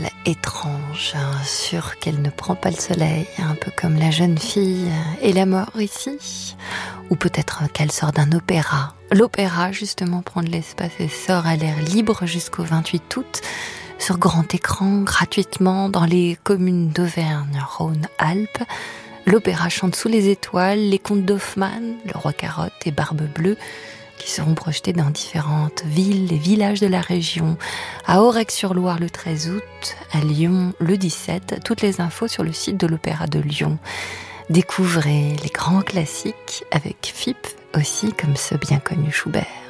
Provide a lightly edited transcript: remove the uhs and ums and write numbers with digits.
Étrange, sûre qu'elle ne prend pas le soleil, un peu comme la jeune fille et la mort ici. Ou peut-être qu'elle sort d'un opéra. L'opéra, justement, prend de l'espace et sort à l'air libre jusqu'au 28 août, sur grand écran, gratuitement, dans les communes d'Auvergne, Rhône-Alpes. L'opéra chante sous les étoiles, les contes d'Hoffmann, le roi Carotte et Barbe Bleue, qui seront projetés dans différentes villes et villages de la région. À Aurec-sur-Loire le 13 août, à Lyon le 17. Toutes les infos sur le site de l'Opéra de Lyon. Découvrez les grands classiques avec FIP aussi, comme ce bien connu Schubert.